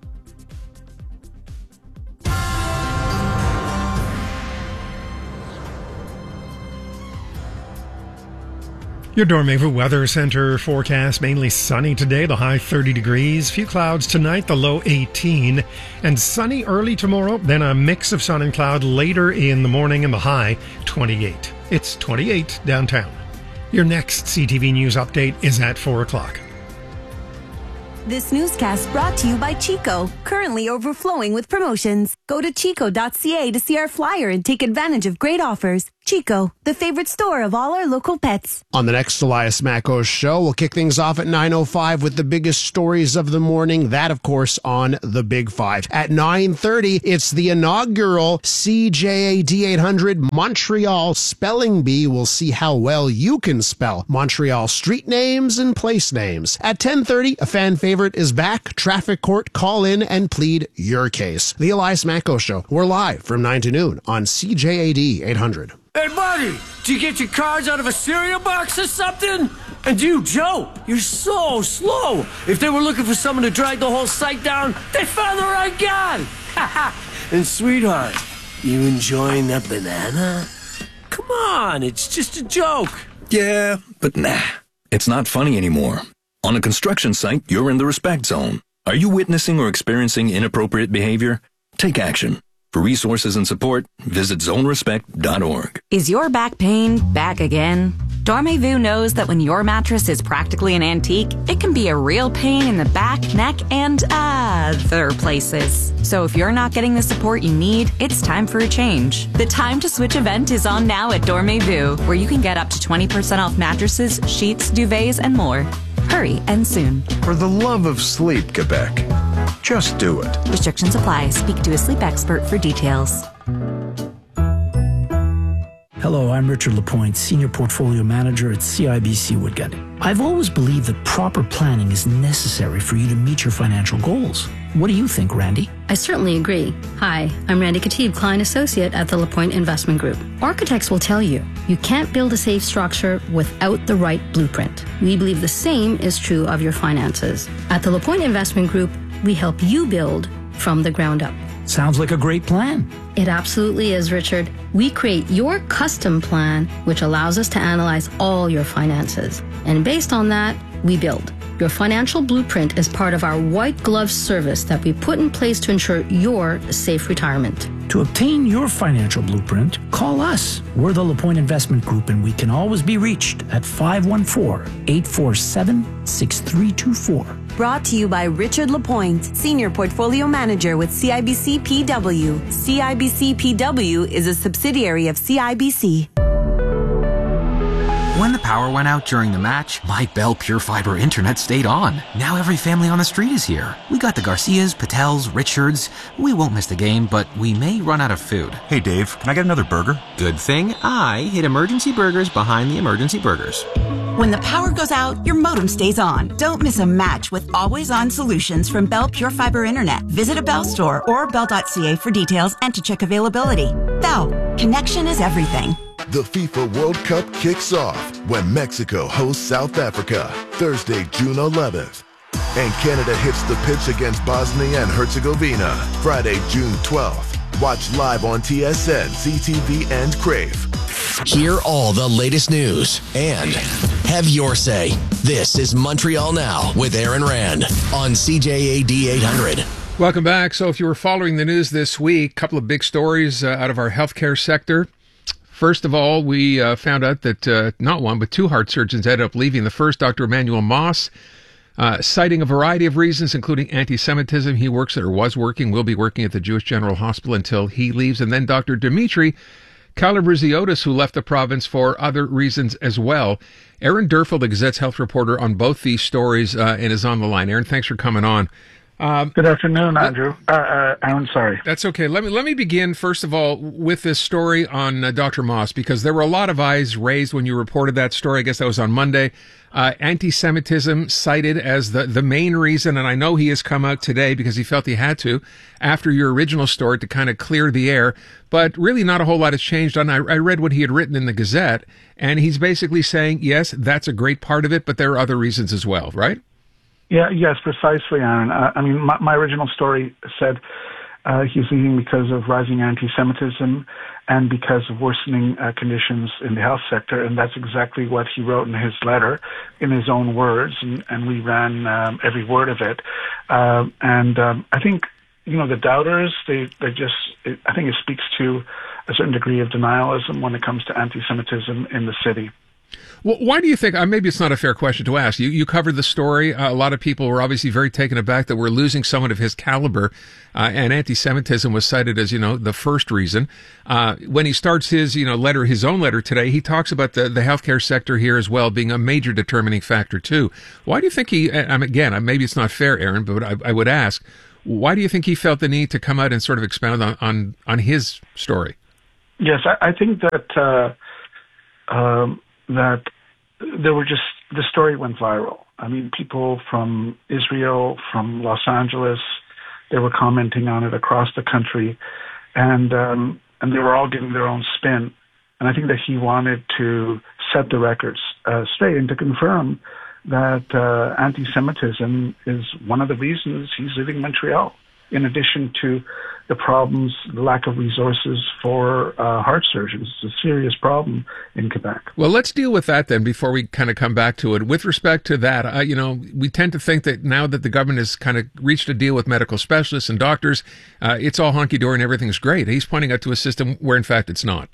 Your Dormevu Weather Center forecast, mainly sunny today, the high thirty degrees. Few clouds tonight, the low eighteen. And sunny early tomorrow, then a mix of sun and cloud later in the morning and the high twenty-eight. It's twenty-eight downtown. Your next C T V News update is at four o'clock. This newscast brought to you by Chico, currently overflowing with promotions. Go to chico dot c a to see our flyer and take advantage of great offers. Chico, the favorite store of all our local pets. On the next Elias Mackos show, we'll kick things off at nine oh five with the biggest stories of the morning. That, of course, on the Big Five. At nine thirty, it's the inaugural C J A D eight hundred Montreal Spelling Bee. We'll see how well you can spell Montreal street names and place names. At ten thirty, a fan favorite is back. Traffic court, call in and plead your case. The Elias Mackos show. We're live from nine to noon on C J A D eight hundred. Hey, buddy, did you get your cards out of a cereal box or something? And you, Joe, you're so slow. If they were looking for someone to drag the whole site down, they found the right guy. And sweetheart, you enjoying that banana? Come on, it's just a joke. Yeah, but nah, it's not funny anymore. On a construction site, you're in the respect zone. Are you witnessing or experiencing inappropriate behavior? Take action. For resources and support, visit zone respect dot org. Is your back pain back again? Dormez-vous knows that when your mattress is practically an antique, it can be a real pain in the back, neck, and other places. So if you're not getting the support you need, it's time for a change. The Time to Switch event is on now at Dormez-vous, where you can get up to twenty percent off mattresses, sheets, duvets, and more. Hurry and soon. For the love of sleep, Quebec. Just do it. Restrictions apply. Speak to a sleep expert for details. Hello, I'm Richard Lapointe, Senior Portfolio Manager at C I B C Woodgut. I've always believed that proper planning is necessary for you to meet your financial goals. What do you think, Randy? I certainly agree. Hi, I'm Randy Katib, Client Associate at the Lapointe Investment Group. Architects will tell you, you can't build a safe structure without the right blueprint. We believe the same is true of your finances. At the Lapointe Investment Group, we help you build from the ground up. Sounds like a great plan. It absolutely is, Richard. We create your custom plan, which allows us to analyze all your finances. And based on that, we build. Your financial blueprint is part of our white glove service that we put in place to ensure your safe retirement. To obtain your financial blueprint, call us. We're the LaPointe Investment Group, and we can always be reached at five one four, eight four seven, six three two four. Brought to you by Richard Lapointe, Senior Portfolio Manager with C I B C P W. C I B C P W is a subsidiary of C I B C. When the power went out during the match, my Bell Pure Fiber internet stayed on. Now every family on the street is here. We got the Garcias, Patels, Richards. We won't miss the game, but we may run out of food. Hey Dave, can I get another burger? Good thing I hid Emergency Burgers behind the Emergency Burgers. When the power goes out, your modem stays on. Don't miss a match with always-on solutions from Bell Pure Fiber Internet. Visit a Bell store or bell dot c a for details and to check availability. Bell, connection is everything. The FIFA World Cup kicks off when Mexico hosts South Africa, Thursday, June eleventh. And Canada hits the pitch against Bosnia and Herzegovina, Friday, June twelfth. Watch live on T S N, C T V, and Crave. Hear all the latest news and have your say. This is Montreal Now with Aaron Rand on C J A D eight hundred. Welcome back. So if you were following the news this week, a couple of big stories uh, out of our healthcare sector. First of all, we uh, found out that uh, not one, but two heart surgeons ended up leaving. The first, Doctor Emmanuel Moss, uh, citing a variety of reasons, including anti-Semitism. He works or was working, will be working at the Jewish General Hospital until he leaves. And then Doctor Dimitri Kalabriziotis, who left the province for other reasons as well. Aaron Derfel, the Gazette's health reporter on both these stories, uh, and is on the line. Aaron, thanks for coming on. Um, Good afternoon, Andrew. Uh, uh, Aaron, sorry. That's okay. Let me let me begin, first of all, with this story on uh, Doctor Moss, because there were a lot of eyes raised when you reported that story. I guess that was on Monday. Uh, anti-Semitism cited as the, the main reason, and I know he has come out today because he felt he had to, after your original story, to kind of clear the air. But really not a whole lot has changed. And I, I read what he had written in the Gazette, and he's basically saying, yes, that's a great part of it, but there are other reasons as well, right? Yeah, yes, precisely, Aaron. Uh, I mean, my, my original story said uh, he's leaving because of rising anti-Semitism and because of worsening uh, conditions in the health sector, and that's exactly what he wrote in his letter, in his own words, and, and we ran um, every word of it. Uh, and um, I think, you know, the doubters, they, they just, it, I think it speaks to a certain degree of denialism when it comes to anti-Semitism in the city. Well, why do you think, uh, maybe it's not a fair question to ask, you, you covered the story, uh, a lot of people were obviously very taken aback that we're losing someone of his caliber, uh, and anti-Semitism was cited as, you know, the first reason. Uh, when he starts his, you know, letter, his own letter today, he talks about the, the healthcare sector here as well being a major determining factor too. Why do you think he, and again, maybe it's not fair, Aaron, but I, I would ask, why do you think he felt the need to come out and sort of expound on, on, on his story? Yes, I, I think that, uh, um, that there were just, the story went viral. I mean, people from Israel, from Los Angeles, they were commenting on it across the country, and um, and they were all giving their own spin. And I think that he wanted to set the records uh, straight and to confirm that uh, anti-Semitism is one of the reasons he's leaving Montreal, in addition to the problems, the lack of resources for uh, heart surgeons. It's a serious problem in Quebec. Well, let's deal with that then before we kind of come back to it. With respect to that, uh, you know, we tend to think that now that the government has kind of reached a deal with medical specialists and doctors, uh, it's all hunky-dory and everything's great. He's pointing out to a system where, in fact, it's not.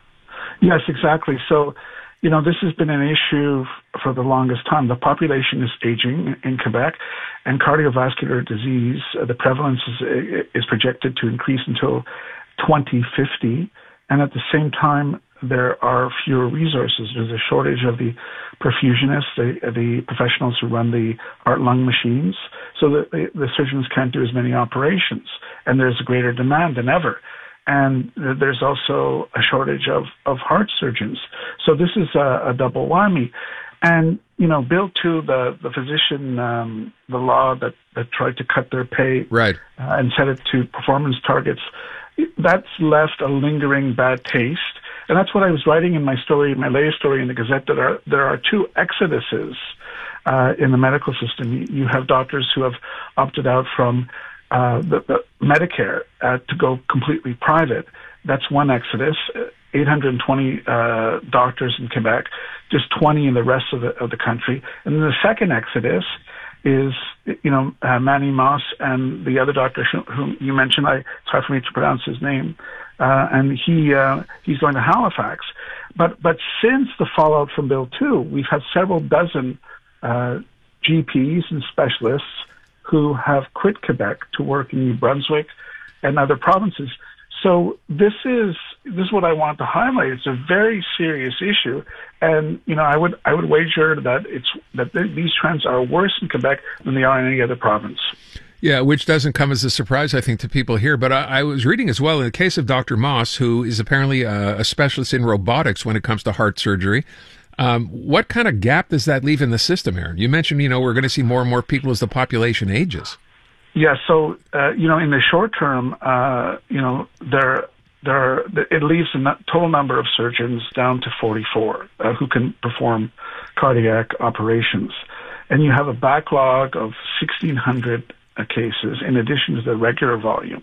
Yes, exactly. So, you know, this has been an issue for the longest time. The population is aging in Quebec, and cardiovascular disease, uh, the prevalence is, is projected to increase until twenty fifty. And at the same time, there are fewer resources. There's a shortage of the perfusionists, the, the professionals who run the heart-lung machines, so that the, the surgeons can't do as many operations. And there's a greater demand than ever. And there's also a shortage of, of heart surgeons. So this is a, a double whammy. And, you know, Bill two, the, the physician, um, the law that, that tried to cut their pay right. uh, and set it to performance targets, that's left a lingering bad taste. And that's what I was writing in my story, my latest story in the Gazette, that are, there are two exoduses uh, in the medical system. You, you have doctors who have opted out from Uh, the, the Medicare uh, to go completely private. That's one exodus. eight hundred twenty uh, doctors in Quebec, just twenty in the rest of the of the country. And then the second exodus is, you know, uh, Manny Moss and the other doctor whom you mentioned. I, it's hard for me to pronounce his name. Uh, and he uh, he's going to Halifax. But but since the fallout from Bill two, we've had several dozen uh, G Ps and specialists who have quit Quebec to work in New Brunswick and other provinces. So this is this is what I want to highlight. It's a very serious issue, and you know I would I would wager that it's that th- these trends are worse in Quebec than they are in any other province. Yeah, which doesn't come as a surprise, I think, to people here. But I, I was reading as well in the case of Doctor Moss, who is apparently a, a specialist in robotics when it comes to heart surgery. Um, what kind of gap does that leave in the system, Aaron? You mentioned, you know, we're going to see more and more people as the population ages. Yeah, so, uh, you know, in the short term, uh, you know, there, there are, it leaves the total number of surgeons down to forty-four uh, who can perform cardiac operations. And you have a backlog of sixteen hundred uh, cases in addition to the regular volume.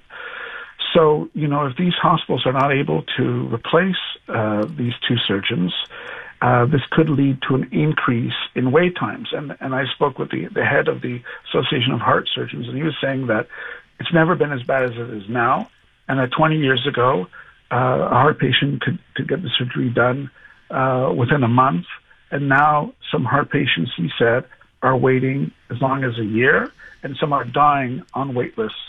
So, you know, if these hospitals are not able to replace uh, these two surgeons, Uh, this could lead to an increase in wait times. And, and I spoke with the, the head of the Association of Heart Surgeons, and he was saying that it's never been as bad as it is now, and that twenty years ago, uh, a heart patient could, could get the surgery done uh, within a month. And now some heart patients, he said, are waiting as long as a year, and some are dying on wait lists.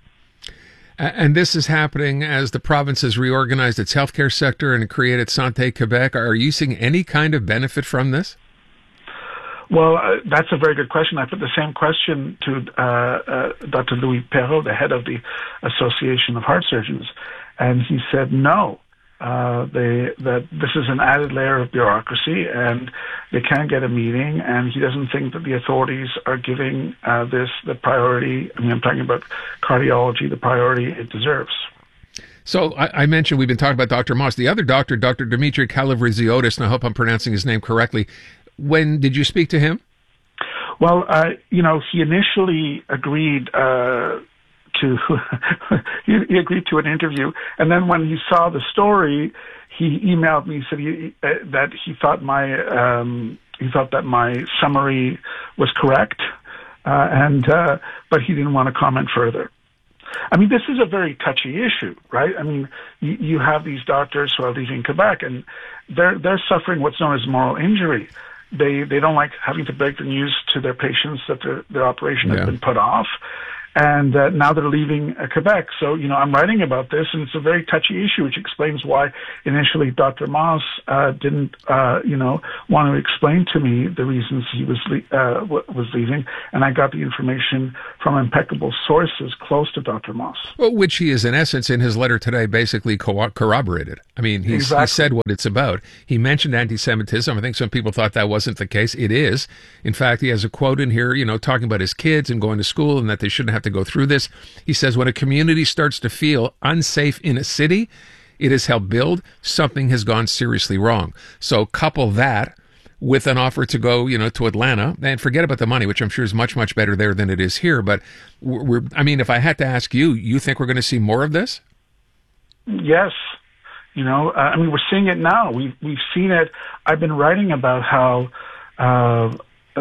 And this is happening as the province has reorganized its healthcare sector and created Santé Québec. Are you seeing any kind of benefit from this? Well, uh, that's a very good question. I put the same question to uh, uh, Doctor Louis Perrault, the head of the Association of Heart Surgeons, and he said no. Uh, they, that this is an added layer of bureaucracy, and they can't get a meeting, and he doesn't think that the authorities are giving uh, this the priority. I mean, I'm talking about cardiology, the priority it deserves. So I, I mentioned we've been talking about Doctor Moss. The other doctor, Doctor Dimitri Kalavriziotis, and I hope I'm pronouncing his name correctly. When did you speak to him? Well, uh, you know, he initially agreed uh, to he, he agreed to an interview, and then when he saw the story, he emailed me, said he, uh, that he thought my um, he thought that my summary was correct, uh, and uh, but he didn't want to comment further. I mean, this is a very touchy issue, right? I mean, you, you have these doctors who are leaving Quebec, and they're they're suffering what's known as moral injury. They they don't like having to break the news to their patients that their their operation Yeah. has been put off. And uh, now they're leaving uh, Quebec. So, you know, I'm writing about this, and it's a very touchy issue, which explains why initially Doctor Moss uh, didn't, uh, you know, want to explain to me the reasons he was le- uh, w- was leaving. And I got the information from impeccable sources close to Doctor Moss. Well, which he is, in essence, in his letter today, basically co- corroborated. I mean, he's, Exactly. he said what it's about. He mentioned anti-Semitism. I think some people thought that wasn't the case. It is. In fact, he has a quote in here, you know, talking about his kids and going to school and that they shouldn't have to go through this. He says, when a community starts to feel unsafe in a city it has helped build, something has gone seriously wrong. So couple that with an offer to go, you know, to Atlanta, and forget about the money, which I'm sure is much, much better there than it is here. But we're, we're I mean, if I had to ask you, you think we're going to see more of this? Yes. You know, uh, I mean, we're seeing it now. We've, we've seen it. I've been writing about how uh,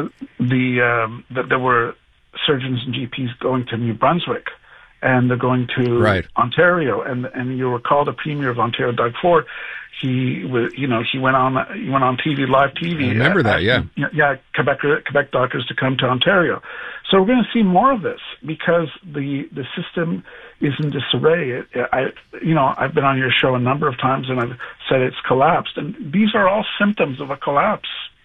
the um, that there were surgeons and G Ps going to New Brunswick, and they're going to Right. Ontario. And and you recall the Premier of Ontario, Doug Ford. He was, you know, he went on he went on T V, live T V. I remember that, yeah. Yeah, yeah, Quebec Quebec doctors to come to Ontario. So we're going to see more of this because the the system is in disarray. It, I, you know, I've been on your show a number of times and I've said it's collapsed, and these are all symptoms of a collapse.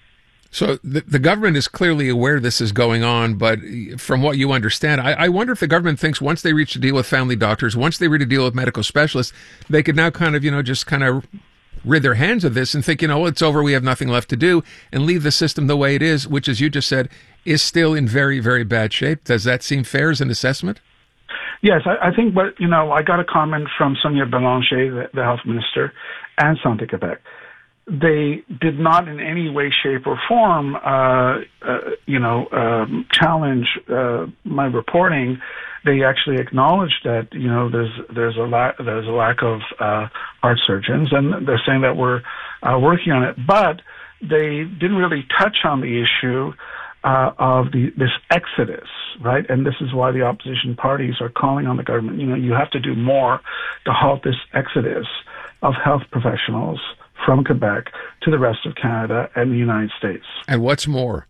So the, the government is clearly aware this is going on, but from what you understand, I, I wonder if the government thinks once they reach a deal with family doctors, once they reach a deal with medical specialists, they could now kind of, you know, just kind of rid their hands of this and think, you know, it's over, we have nothing left to do, and leave the system the way it is, which, as you just said, is still in very, very bad shape. Does that seem fair as an assessment? Yes, I, I think, but, you know, I got a comment from Sonia Belanger, the, the health minister, and Santé Québec. They did not in any way, shape, or form, uh, uh, you know, um, challenge uh, my reporting. They actually acknowledged that, you know, there's there's a lack there's a lack of uh, heart surgeons, and they're saying that we're uh, working on it. But they didn't really touch on the issue uh, of the this exodus, right? And this is why the opposition parties are calling on the government. You know, you have to do more to halt this exodus of health professionals from Quebec to the rest of Canada and the United States. And what's more?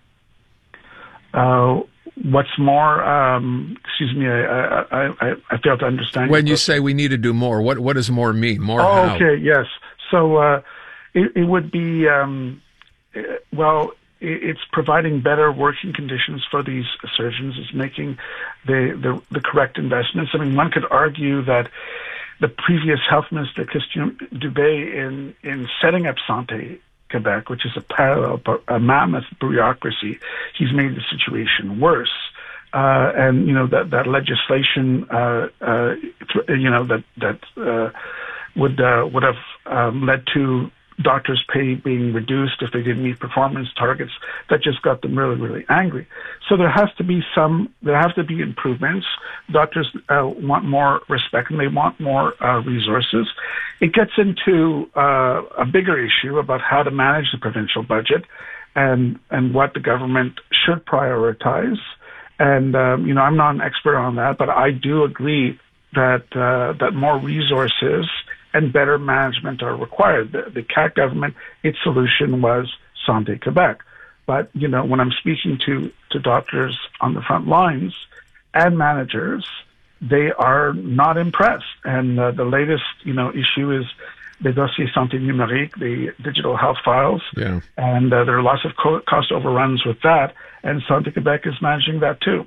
Uh, what's more? Um, excuse me, I, I, I, I fail to understand. When you say we need to do more, what what does more mean? More oh, how? okay, yes. So uh, it, it would be, um, well, it, it's providing better working conditions for these surgeons. It's making the, the, the correct investments. I mean, one could argue that the previous health minister, Christian Dubé, in, in setting up Santé Quebec, which is a parallel, a mammoth bureaucracy, he's made the situation worse. Uh, and, you know, that, that legislation, uh, uh, you know, that, that, uh, would, uh, would have, um, led to doctors' pay being reduced if they didn't meet performance targets, that just got them really, really angry. So there has to be some, there have to be improvements. Doctors uh, want more respect and they want more uh, resources. It gets into uh, a bigger issue about how to manage the provincial budget and, and what the government should prioritize. And, um, you know, I'm not an expert on that, but I do agree that, uh, that more resources and better management are required. The, the C A Q government, its solution was Santé Quebec. But, you know, when I'm speaking to, to doctors on the front lines and managers, they are not impressed. And uh, the latest, you know, issue is the dossier santé numérique, the digital health files. Yeah. And uh, there are lots of co- cost overruns with that. And Santé Quebec is managing that too.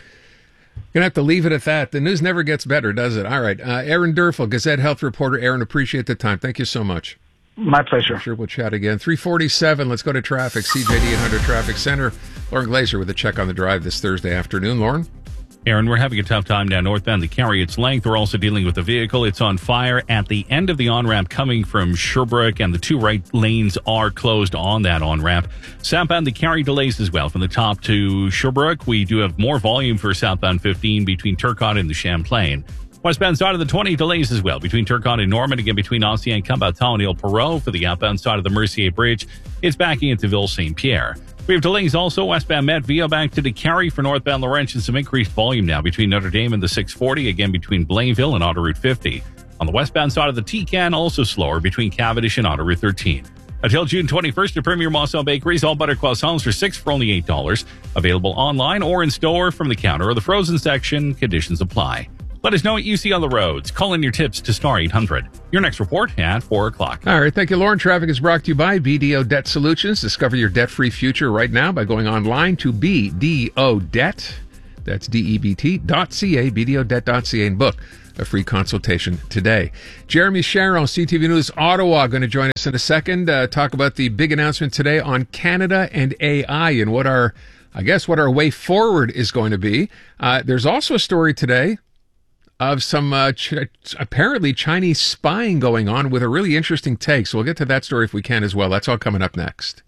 Gonna have to leave it at that. The news never gets better, does it? All right. Uh, Aaron Durfel, Gazette Health reporter. Aaron, appreciate the time. Thank you so much. My pleasure. I'm sure we'll chat again. three forty-seven. Let's go to traffic. C J D eight hundred Traffic Center. Lauren Glazer with a check on the drive this Thursday afternoon. Lauren? Aaron, we're having a tough time down northbound to carry its length. We're also dealing with a vehicle. It's on fire at the end of the on-ramp coming from Sherbrooke, and the two right lanes are closed on that on-ramp. Southbound to carry delays as well from the top to Sherbrooke. We do have more volume for southbound fifteen between Turcotte and the Champlain. Westbound side of the twenty delays as well between Turcotte and Norman, again between Ancien Combatant and Ile Perrot. For the outbound side of the Mercier Bridge, it's backing into Ville Saint Pierre. We have delays also westbound Met Via back to DeCarry for northbound Laurentian. Some increased volume now between Notre Dame and the six forty, again between Blainville and Auto Route fifty. On the westbound side of the T C A N, also slower between Cavendish and Auto Route thirteen. Until June twenty-first at Premier Moisson Bakeries, all butter croissants for six for only eight dollars. Available online or in store from the counter or the frozen section. Conditions apply. Let us know what you see on the roads. Call in your tips to star eight hundred. Your next report at four o'clock. All right. Thank you, Lauren. Traffic is brought to you by B D O Debt Solutions. Discover your debt-free future right now by going online to B D O Debt. That's D E B T dot C A, B D O Debt dot C A, and book a free consultation today. Jeremy Sharon, C T V News Ottawa, going to join us in a second. Uh, talk about the big announcement today on Canada and A I and what our, I guess, what our way forward is going to be. Uh, there's also a story today of some uh, ch- apparently Chinese spying going on with a really interesting take. So we'll get to that story if we can as well. That's all coming up next.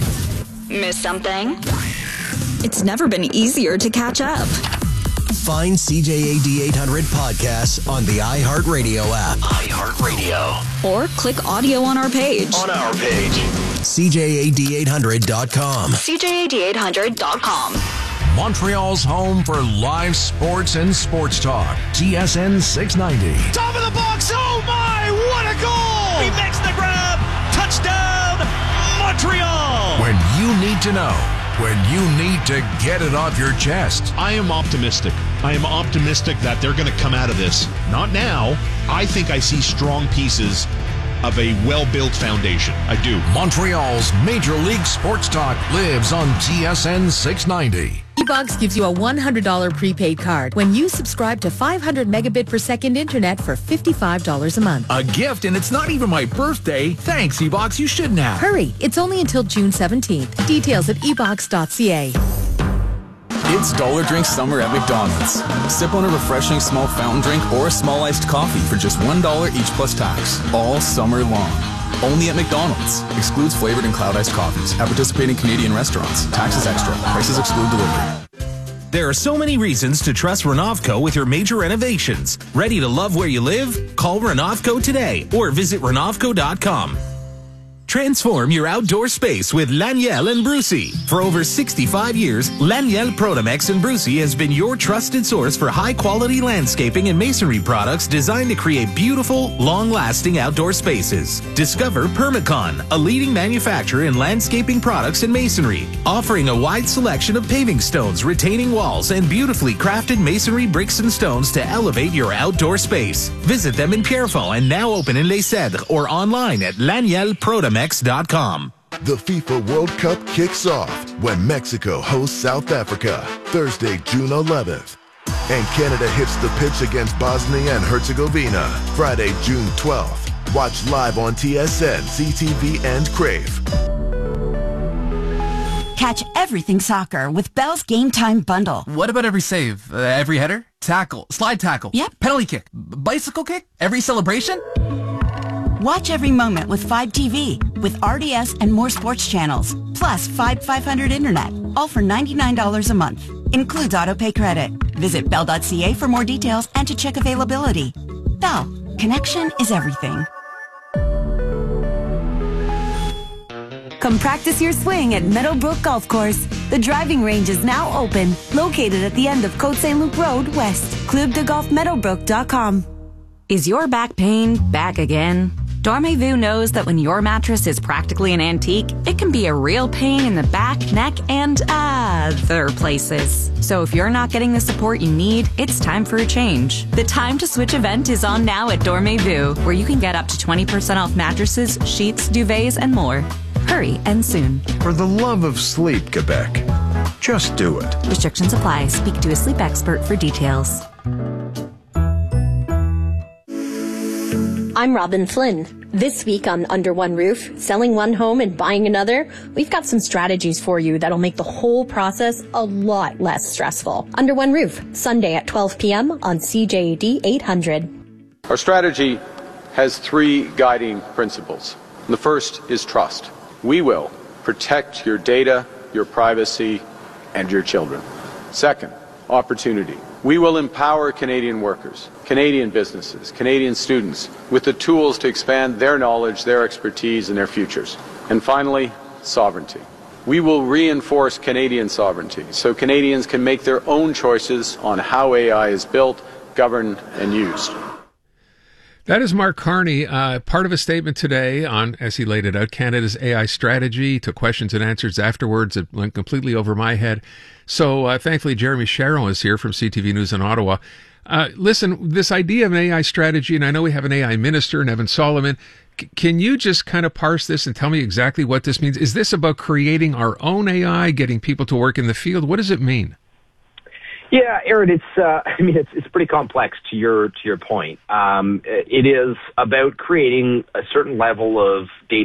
Miss something? It's never been easier to catch up. Find C J A D eight hundred podcasts on the iHeartRadio app. iHeartRadio. Or click audio on our page. On our page. C J A D eight hundred dot com. C J A D eight hundred dot com. Montreal's home for live sports and sports talk. T S N six ninety. Top of the box. Oh my, what a goal! He makes the grab. Touchdown, Montreal! When you need to know. When you need to get it off your chest. I am optimistic. I am optimistic that they're going to come out of this. Not now. I think I see strong pieces of a well-built foundation. I do. Montreal's Major League Sports Talk lives on T S N six ninety. eBox gives you a one hundred dollars prepaid card when you subscribe to five hundred megabit per second internet for fifty-five dollars a month. A gift, and it's not even my birthday. Thanks, eBox. You should now. Hurry. It's only until June seventeenth. Details at e box dot c a. It's Dollar Drink Summer at McDonald's. Sip on a refreshing small fountain drink or a small iced coffee for just one dollar each plus tax. All summer long. Only at McDonald's. Excludes flavored and cloud iced coffees. At participating Canadian restaurants. Taxes extra. Prices exclude delivery. There are so many reasons to trust Renovco with your major renovations. Ready to love where you live? Call Renovco today or visit Renovco dot com. Transform your outdoor space with Laniel and Brucey. For over sixty-five years, Laniel Protomex and Brucey has been your trusted source for high-quality landscaping and masonry products designed to create beautiful, long-lasting outdoor spaces. Discover Permacon, a leading manufacturer in landscaping products and masonry, offering a wide selection of paving stones, retaining walls, and beautifully crafted masonry bricks and stones to elevate your outdoor space. Visit them in Pierrefonds and now open in Les Cèdres or online at laniel protomex dot com. The FIFA World Cup kicks off when Mexico hosts South Africa Thursday, June eleventh. And Canada hits the pitch against Bosnia and Herzegovina Friday, June twelfth. Watch live on T S N, C T V, and Crave. Catch everything soccer with Bell's Game Time Bundle. What about every save? Uh, every header? Tackle? Slide tackle? Yep. Penalty kick? B- bicycle kick? Every celebration? Watch every moment with five T V, with R D S and more sports channels, plus five five hundred internet, all for ninety-nine dollars a month. Includes autopay credit. Visit bell dot c a for more details and to check availability. Bell, connection is everything. Come practice your swing at Meadowbrook Golf Course. The driving range is now open, located at the end of Côte Saint Luc Road West. club de golf meadowbrook dot com. Is your back pain back again? Dormez-vous knows that when your mattress is practically an antique, it can be a real pain in the back, neck, and other places. So if you're not getting the support you need, it's time for a change. The Time to Switch event is on now at Dormez-vous, where you can get up to twenty percent off mattresses, sheets, duvets, and more. Hurry and soon. For the love of sleep, Quebec, just do it. Restrictions apply. Speak to a sleep expert for details. I'm Robin Flynn. This week on Under One Roof, selling one home and buying another, we've got some strategies for you that'll make the whole process a lot less stressful. Under One Roof, Sunday at twelve p.m. on C J A D eight hundred. Our strategy has three guiding principles. The first is trust. We will protect your data, your privacy, and your children. Second, opportunity. We will empower Canadian workers, Canadian businesses, Canadian students with the tools to expand their knowledge, their expertise, and their futures. And finally, sovereignty. We will reinforce Canadian sovereignty so Canadians can make their own choices on how A I is built, governed, and used. That is Mark Carney, uh, part of a statement today on, as he laid it out, Canada's A I strategy. Took questions and answers afterwards. It went completely over my head. So uh, thankfully, Jeremy Sharon is here from C T V News in Ottawa. Uh, listen, this idea of an A I strategy, and I know we have an A I minister, Nevin Solomon. C- can you just kind of parse this and tell me exactly what this means? Is this about creating our own A I, getting people to work in the field? What does it mean? Yeah, Aaron, it's, uh, I mean, it's, it's pretty complex to your, to your point. Um, it is about creating a certain level of data